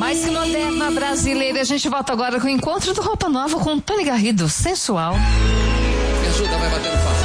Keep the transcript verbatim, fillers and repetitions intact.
Mais que moderna brasileira. A gente volta agora com o encontro do Roupa Nova com Tony Garrido, sensual. Me ajuda, vai batendo papo.